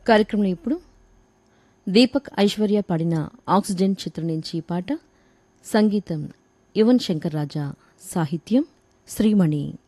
కార్యక్రమంలో ఇప్పుడు దీపక్ ఐశ్వర్య పాడిన ఆక్సిజన్ చిత్రం నుంచి ఈ పాట. సంగీతం యువన్ శంకర్ రాజా, సాహిత్యం శ్రీమణి.